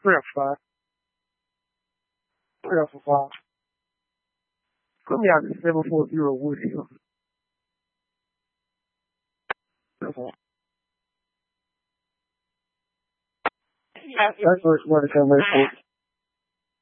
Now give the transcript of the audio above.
Three or five. Three or five. Put me out to 740 Wood Hill. That's where it's going to come in for.